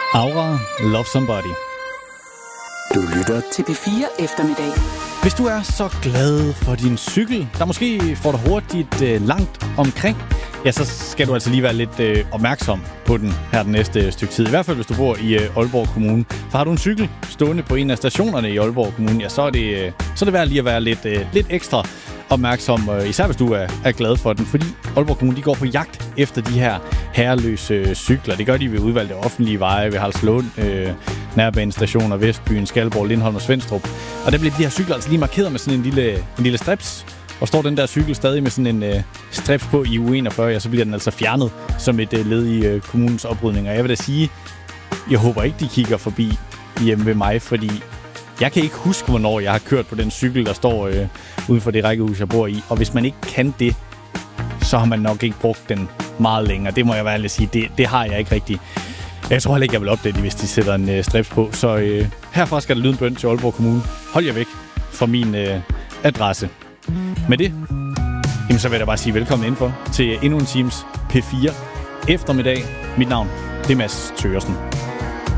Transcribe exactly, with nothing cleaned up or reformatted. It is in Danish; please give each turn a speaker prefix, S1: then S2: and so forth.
S1: Aura, Love Somebody.
S2: Du lytter til P fire eftermiddag.
S1: Hvis du er så glad for din cykel, der måske får dig hurtigt øh, langt omkring, ja, så skal du altså lige være lidt øh, opmærksom på den her den næste stykke tid. I hvert fald, hvis du bor i øh, Aalborg Kommune. For har du en cykel stående på en af stationerne i Aalborg Kommune, ja, så er det, øh, så er det værd lige at være lidt, øh, lidt ekstra opmærksom, øh, især hvis du er, er glad for den, fordi Aalborg Kommune, de går på jagt efter de her herreløse øh, cykler. Det gør de ved udvalgte offentlige veje ved Haraldslund, øh, Nærbanestationer, Vestbyen, Skalborg, Lindholm og Svendstrup. Og der bliver de her cykler altså lige markeret med sådan en lille, en lille strips. Og står den der cykel stadig med sådan en øh, strips på i U enogfyrre, ja, så bliver den altså fjernet som et øh, led i øh, kommunens oprydning. Og jeg vil da sige, jeg håber ikke, de kigger forbi hjemme ved mig, fordi jeg kan ikke huske, hvornår jeg har kørt på den cykel, der står øh, uden for det rækkehus, jeg bor i. Og hvis man ikke kan det, så har man nok ikke brugt den meget længere. Det må jeg være sige. Det, det har jeg ikke rigtigt. Jeg tror heller ikke, jeg vil opdage det, hvis de sætter en øh, strips på. Så øh, herfra skal der lyde en bøn til Aalborg Kommune. Hold jer væk fra min øh, adresse. Med det, jamen, så vil jeg da bare sige velkommen indenfor til endnu en times P fire eftermiddag. Mit navn, det er Mads Thøgersen.